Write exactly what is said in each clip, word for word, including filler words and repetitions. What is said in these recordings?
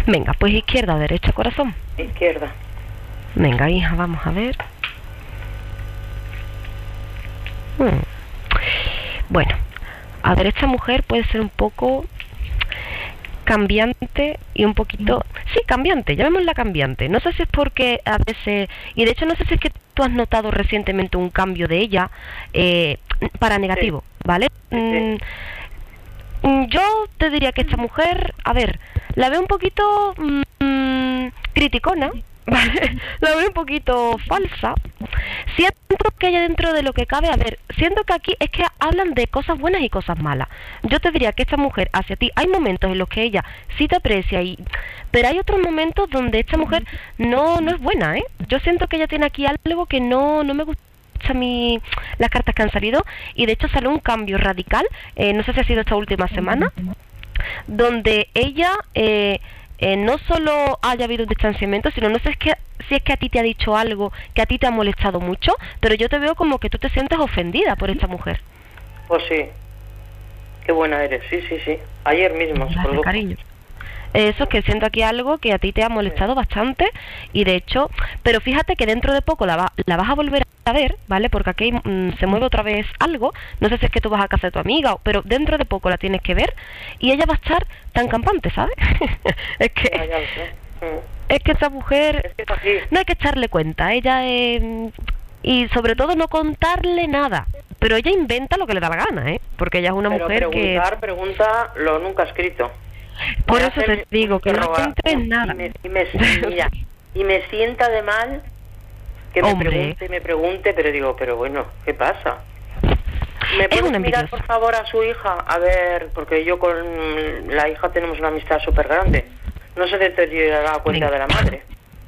Venga, pues izquierda o derecha, corazón. Izquierda. Venga, hija, vamos a ver. Hmm. Bueno, a ver, esta mujer puede ser un poco cambiante y un poquito... Sí, cambiante, llamémosla cambiante. No sé si es porque a veces... Y de hecho no sé si es que tú has notado recientemente un cambio de ella eh, para negativo, sí. ¿Vale? Sí. Mm, yo te diría que esta mujer, a ver, la veo un poquito mmm, criticona, ¿vale? La veo un poquito falsa. Siento que ella dentro de lo que cabe, a ver, siento que aquí es que hablan de cosas buenas y cosas malas. Yo te diría que esta mujer hacia ti, hay momentos en los que ella sí te aprecia, y pero hay otros momentos donde esta mujer no no es buena, ¿eh? Yo siento que ella tiene aquí algo que no, no me gusta a mí, las cartas que han salido, y de hecho sale un cambio radical, eh, no sé si ha sido esta última semana, donde ella... Eh, Eh, no solo haya habido un distanciamiento, sino no sé es que, si es que a ti te ha dicho algo que a ti te ha molestado mucho, pero yo te veo como que tú te sientes ofendida por esta mujer. Pues sí, qué buena eres, sí, sí, sí, ayer mismo. Gracias, cariño. Eso es que siento aquí algo que a ti te ha molestado sí. bastante, y de hecho, pero fíjate que dentro de poco la, va, la vas a volver a ver, ¿vale? Porque aquí mmm, se mueve otra vez algo, no sé si es que tú vas a casa de tu amiga, pero dentro de poco la tienes que ver, y ella va a estar tan campante, ¿sabes? es que ya, ya sé. mm. es que esta mujer, es que es así. No hay que echarle cuenta, ella es... Y sobre todo no contarle nada, pero ella inventa lo que le da la gana, ¿eh? Porque ella es una pero mujer preguntar, que... pregunta lo nunca escrito. Por eso te digo que no entres nada. Y me, y, me, mira, y me sienta de mal que me Hombre. pregunte y me pregunte, pero digo, pero bueno, ¿qué pasa? ¿Me es puedes una mirar, envidiosa. por favor, a su hija? A ver, porque yo con la hija tenemos una amistad súper grande. No se deteriorará cuenta Venga. de la madre.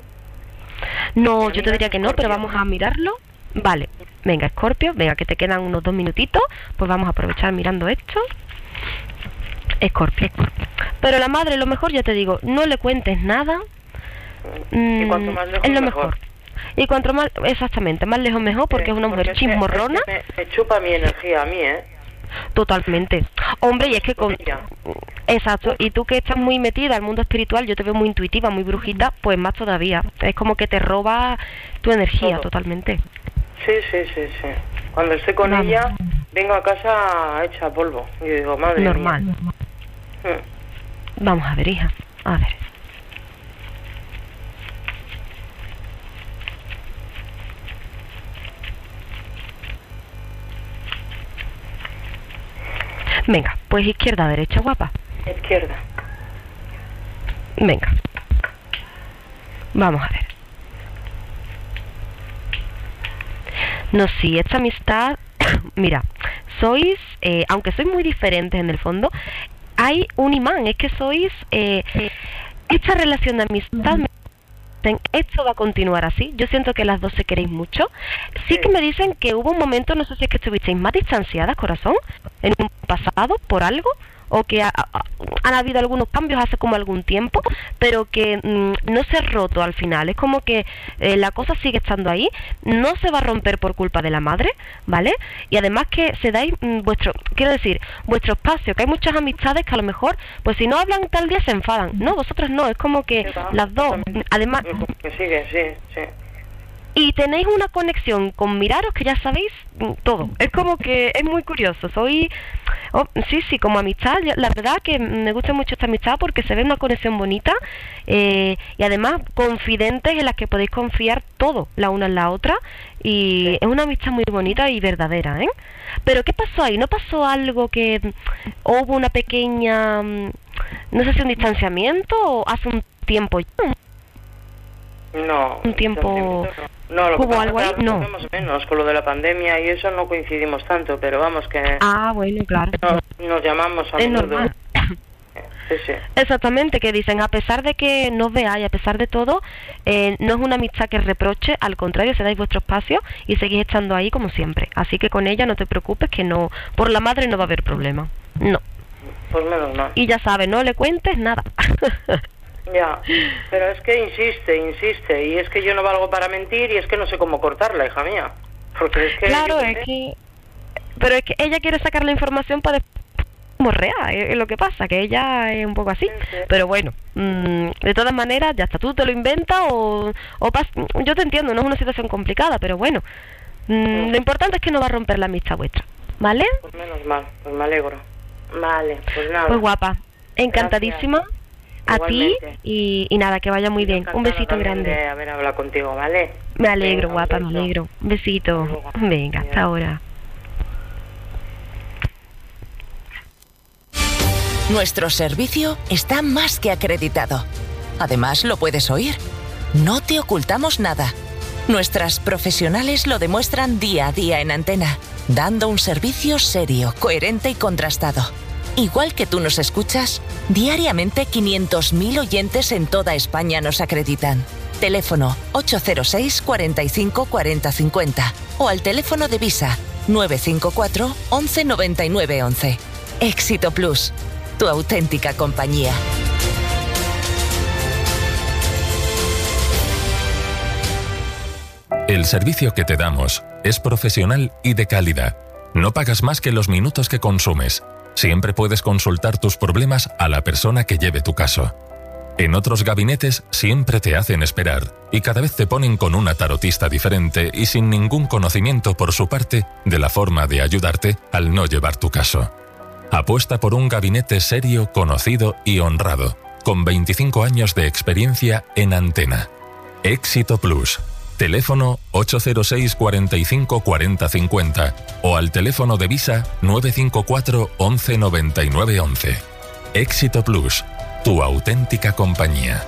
No, yo te diría que no, pero vamos a mirarlo. Vale, venga, Escorpio, venga, que te quedan unos dos minutitos, pues vamos a aprovechar mirando esto. Escorpio, Escorpio. Pero la madre, lo mejor, ya te digo, no le cuentes nada. Y cuanto más lejos, es lo mejor. mejor. Y cuanto más, exactamente, más lejos mejor, porque sí, es una mujer chismorrona. Me, me chupa mi energía a mí, ¿eh? Totalmente. Hombre, y es que con... Exacto, y tú que estás muy metida al mundo espiritual, yo te veo muy intuitiva, muy brujita, pues más todavía. Es como que te roba tu energía. Todo. Totalmente. Sí, sí, sí, sí. Cuando estoy con Vamos. ella, vengo a casa hecha polvo. Y digo, madre Normal. mía. Hmm. Vamos a ver, hija. A ver. Venga, pues izquierda, derecha, guapa. Izquierda. Venga. Vamos a ver. No, sí, esta amistad... Mira, sois... Eh, aunque sois muy diferentes en el fondo, hay un imán. Es que sois... Eh, esta relación de amistad... Esto va a continuar así. Yo siento que las dos se queréis mucho. Sí que me dicen que hubo un momento, no sé si es que estuvisteis más distanciadas, corazón, en un pasado, por algo, o que ha, ha, han habido algunos cambios hace como algún tiempo, pero que mmm, no se ha roto al final. Es como que eh, la cosa sigue estando ahí, no se va a romper por culpa de la madre, ¿vale? Y además que se dais mmm, vuestro, quiero decir, vuestro espacio, que hay muchas amistades que a lo mejor, pues si no hablan tal día se enfadan. No, vosotros no, es como que las dos, además... Que sigue, sí, sí. Y tenéis una conexión con miraros que ya sabéis todo. Es como que es muy curioso. Soy, oh, sí, sí, como amistad. La verdad que me gusta mucho esta amistad porque se ve una conexión bonita eh, y además confidentes en las que podéis confiar todo la una en la otra. Y sí. Es una amistad muy bonita y verdadera, ¿eh? Pero ¿qué pasó ahí? ¿No pasó algo que o hubo una pequeña, no sé si un distanciamiento o hace un tiempo ya? No, un tiempo no, no lo que hubo pasa algo ahí, que no nos menos con lo de la pandemia y eso no coincidimos tanto, pero vamos que ah bueno claro nos, nos llamamos a es menudo. Normal. Sí, sí. Exactamente, que dicen a pesar de que no os veáis, a pesar de todo, eh, no es una amistad que reproche, al contrario, se dais vuestro espacio y seguís estando ahí como siempre, así que con ella no te preocupes que no, por la madre no va a haber problema, no. Pues menos mal. Y ya sabes, no le cuentes nada. Ya, pero es que insiste, insiste, y es que yo no valgo para mentir y es que no sé cómo cortarla, hija mía. Porque es que claro, es que... Pero es que ella quiere sacar la información para después morrea, es, es lo que pasa, que ella es un poco así. Sí, sí. Pero bueno, mmm, de todas maneras, ya está, tú te lo inventas o, o pas- yo te entiendo, no es una situación complicada, pero bueno, mmm, Sí. lo importante es que no va a romper la amistad vuestra, ¿vale? Pues menos mal, pues me alegro. Vale, pues nada. Pues guapa, encantadísima a ti Igualmente. y, y nada, que vaya muy Yo bien. Un encantada besito también grande. de haber hablado contigo, ¿vale? Me alegro, Venga, guapa, un me beso. alegro. Un besito. Hasta luego. Venga, hasta Adiós. ahora. Nuestro servicio está más que acreditado. Además, lo puedes oír. No te ocultamos nada. Nuestras profesionales lo demuestran día a día en antena, dando un servicio serio, coherente y contrastado. Igual que tú nos escuchas, diariamente quinientos mil oyentes en toda España nos acreditan. Teléfono ocho cero seis, cuarenta y cinco, cuarenta, cincuenta o al teléfono de Visa nueve cinco cuatro, once, noventa y nueve, once. Éxito Plus, tu auténtica compañía. El servicio que te damos es profesional y de calidad. No pagas más que los minutos que consumes. Siempre puedes consultar tus problemas a la persona que lleve tu caso. En otros gabinetes siempre te hacen esperar y cada vez te ponen con una tarotista diferente y sin ningún conocimiento por su parte de la forma de ayudarte al no llevar tu caso. Apuesta por un gabinete serio, conocido y honrado, con veinticinco años de experiencia en antena. Éxito Plus. Teléfono ocho cero seis, cuarenta y cinco, cuarenta, cincuenta o al teléfono de Visa nueve cinco cuatro, once, noventa y nueve, once. Éxito Plus, tu auténtica compañía.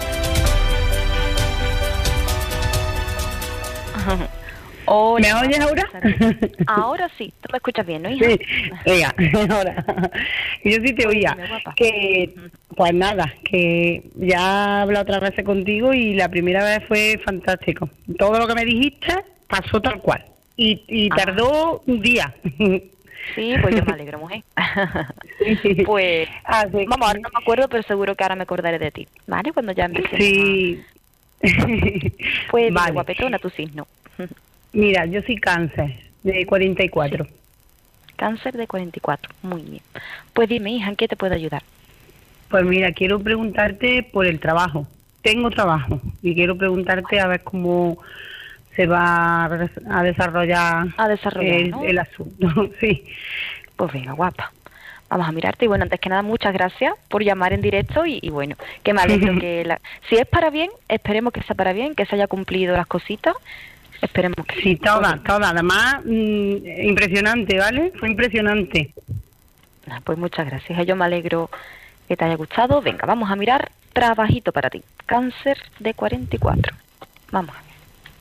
Hola, ¿Me oyes ahora? Ahora sí, tú me escuchas bien, ¿no, hija? Sí, oiga, ahora. Yo sí te oía. Dime, guapa. Que, pues nada, que ya he hablado otras veces contigo y la primera vez fue fantástico. Todo lo que me dijiste pasó tal cual. Y, y Ah. tardó un día. Sí, pues yo me alegro, mujer. Pues, Así que- vamos, ahora no me acuerdo, pero seguro que ahora me acordaré de ti, ¿vale? Cuando ya empecemos. Sí. a- Pues, dime, Vale. guapetona, tu signo. Mira, yo soy cáncer, de cuarenta y cuatro. Cáncer de cuarenta y cuatro, muy bien. Pues dime, hija, ¿en qué te puedo ayudar? Pues mira, quiero preguntarte por el trabajo. Tengo trabajo y quiero preguntarte a ver cómo se va a res- a desarrollar, A desarrollar, el, ¿no? el asunto. Sí. Pues venga, guapa. Vamos a mirarte y bueno, antes que nada, muchas gracias por llamar en directo y, y bueno, que me alegro que la... Si es para bien, esperemos que sea para bien, que se haya cumplido las cositas, esperemos que Sí, toda, toda. Además, mm, impresionante, ¿vale? Fue impresionante. Ah, pues muchas gracias, yo me alegro que te haya gustado. Venga, vamos a mirar trabajito para ti. Cáncer de cuarenta y cuatro. Vamos a ver.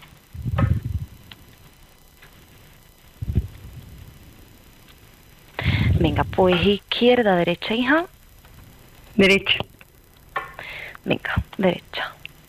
Venga, pues izquierda, derecha, hija. Derecha. Venga, derecha.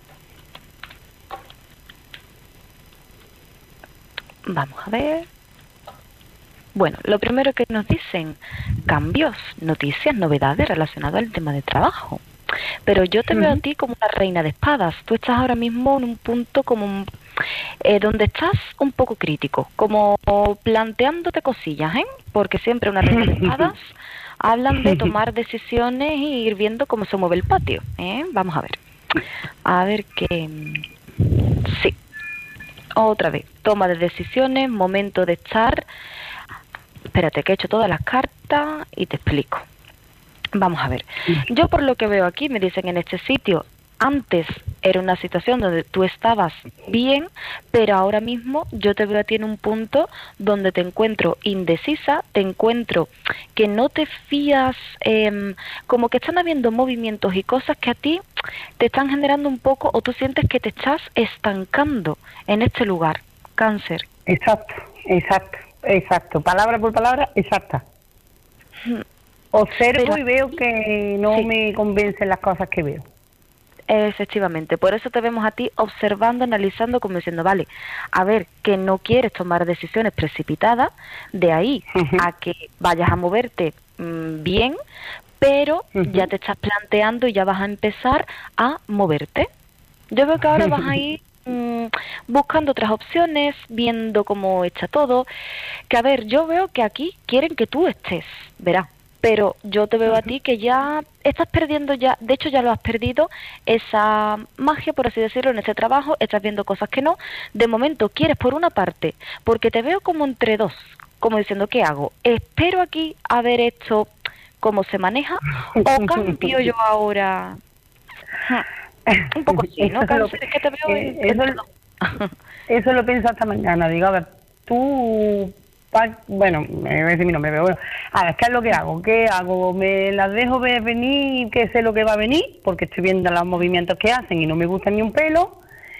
Vamos a ver. Bueno, lo primero que nos dicen, cambios, noticias, novedades relacionadas al tema de trabajo. Pero yo te veo a ti como una reina de espadas. Tú estás ahora mismo en un punto como un- eh, donde estás un poco crítico, como planteándote cosillas, ¿eh? Porque siempre una reina de espadas hablan de tomar decisiones y ir viendo cómo se mueve el patio, ¿eh? Vamos a ver. A ver qué... Sí. Otra vez. Toma de decisiones, momento de estar... Espérate, que he hecho todas las cartas y te explico. Vamos a ver. Yo por lo que veo aquí, me dicen en este sitio, antes era una situación donde tú estabas bien, pero ahora mismo yo te veo a ti en un punto donde te encuentro indecisa, te encuentro que no te fías, eh, como que están habiendo movimientos y cosas que a ti te están generando un poco, o tú sientes que te estás estancando en este lugar. Cáncer. Exacto, exacto, exacto. Palabra por palabra, exacta. Observo Pero- y veo que no Sí. me convencen las cosas que veo. Efectivamente, por eso te vemos a ti observando, analizando, como diciendo, vale, a ver, que no quieres tomar decisiones precipitadas, de ahí Ujú. a que vayas a moverte mm, bien, pero Ujú. ya te estás planteando y ya vas a empezar a moverte. Yo veo que ahora vas a ir mm, buscando otras opciones, viendo cómo está todo, que a ver, yo veo que aquí quieren que tú estés, verás, pero yo te veo a ti que ya estás perdiendo ya, de hecho ya lo has perdido, esa magia, por así decirlo, en ese trabajo, estás viendo cosas que no. De momento quieres por una parte, porque te veo como entre dos, como diciendo, ¿qué hago? ¿Espero aquí a ver esto cómo se maneja o cambio yo ahora? Un poco así, ¿no? Eso lo, Es que te veo eh, en- eso, eso lo pienso hasta mañana. Digo, a ver, tú, pa- bueno, me voy a decir mi nombre, pero bueno, a ver, ¿qué es lo que hago? ¿Qué hago? ¿Me las dejo ver venir, que sé lo que va a venir? Porque estoy viendo los movimientos que hacen y no me gusta ni un pelo.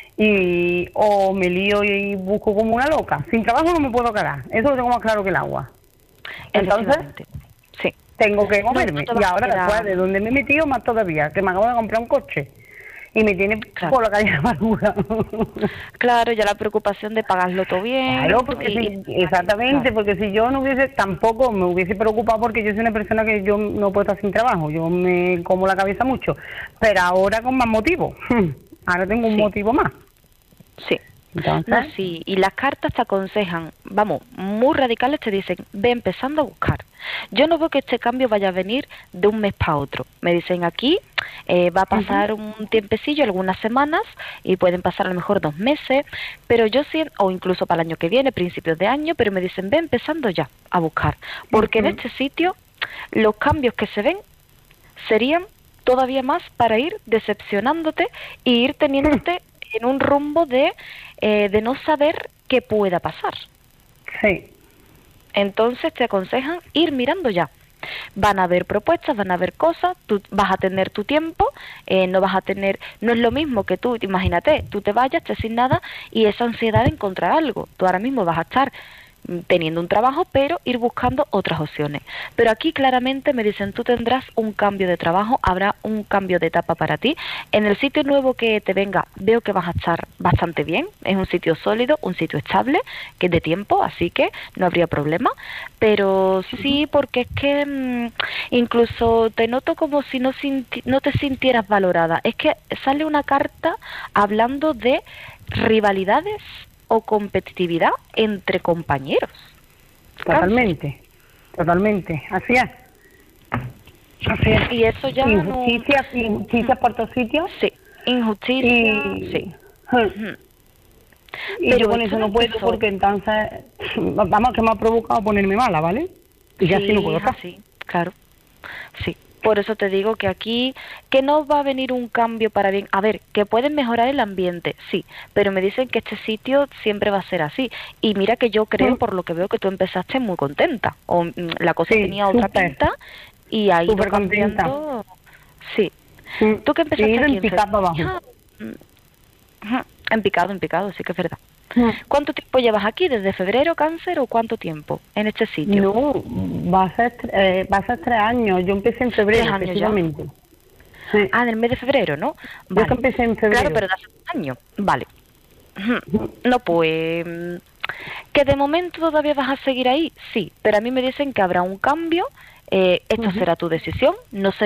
Y, o me lío y busco como una loca. Sin trabajo no me puedo quedar. Eso lo tengo más claro que el agua. Entonces, Efectivamente. Sí. tengo que No, moverme. no te Y vas a ahora, quedar- después de donde me he metido, más todavía, que me acabo de comprar un coche. Y me tiene Claro. por la calle de amargura. Claro, ya la preocupación de pagarlo todo bien. Claro, porque y- si, exactamente, claro. porque si yo no hubiese, tampoco me hubiese preocupado, porque yo soy una persona que yo no puedo estar sin trabajo, yo me como la cabeza mucho, pero ahora con más motivo, ahora tengo un Sí. motivo más. Sí. Entonces, No, sí, y las cartas te aconsejan, vamos, muy radicales, te dicen, ve empezando a buscar. Yo no veo que este cambio vaya a venir de un mes para otro. Me dicen aquí, eh, va a pasar un tiempecillo, algunas semanas, y pueden pasar a lo mejor dos meses, pero yo siento, o incluso para el año que viene, principios de año, pero me dicen, ve empezando ya a buscar. Porque en Ujú. este sitio, los cambios que se ven serían todavía más para ir decepcionándote y ir teniéndote en un rumbo de, eh, de no saber qué pueda pasar. sí, Entonces te aconsejan ir mirando ya. Van a haber propuestas, van a haber cosas, tú vas a tener tu tiempo, eh, no vas a tener, no es lo mismo que tú, imagínate, tú te vayas, te sin nada y esa ansiedad de encontrar algo. Tú ahora mismo vas a estar mm, teniendo un trabajo, pero ir buscando otras opciones. Pero aquí claramente me dicen, tú tendrás un cambio de trabajo, habrá un cambio de etapa para ti. En el sitio nuevo que te venga, veo que vas a estar bastante bien, es un sitio sólido, un sitio estable, que es de tiempo, así que no habría problema. Pero sí, porque es que mm, incluso te noto como si no, sinti- no te sintieras valorada. Es que sale una carta hablando de rivalidades o competitividad entre compañeros. totalmente, totalmente, así es. Así es. Y eso ya no... Injusticia, injusticia por todos sitios. Sí, injusticia, Y, sí. Ujú. y Pero yo con esto eso no no puedo empezó- porque entonces, vamos, que me ha provocado ponerme mala, ¿vale? Y ya Sí, sí no puedo es estar. así, claro. Sí. Por eso te digo que aquí, que no va a venir un cambio para bien. A ver, que pueden mejorar el ambiente, sí, pero me dicen que este sitio siempre va a ser así. Y mira que yo creo, Mm. por lo que veo, que tú empezaste muy contenta. O mm, la cosa Sí, tenía otra súper. pinta y ha ido Súper contenta. cambiando. Sí. Mm. ¿Tú que He empezaste ido aquí en en picado febrero? abajo. Mm, ujú, En picado, en picado, sí que es verdad. Mm. ¿Cuánto tiempo llevas aquí? ¿Desde febrero, cáncer, o cuánto tiempo en este sitio? No, va a ser tre- eh, va a ser tres años. Yo empecé en febrero, ¿Tres años ya? efectivamente. Sí. Ah, en el mes de febrero, ¿no? Yo es que empecé en febrero. Claro, pero de hace un año. Vale. Ujú. No, pues... mm, ¿que de momento todavía vas a seguir ahí? Sí, pero a mí me dicen que habrá un cambio. Eh, esto Ujú. será tu decisión, no será